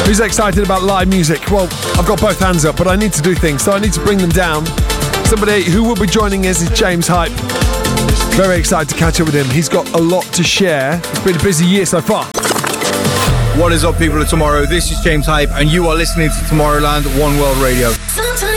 Who's excited about live music? Well, I've got both hands up, but I need to do things, so I need to bring them down. Somebody who will be joining us is James Hype. Very excited to catch up with him. He's got a lot to share. It's been a busy year so far. What is up, people of tomorrow? This is James Hype, and you are listening to Tomorrowland One World Radio.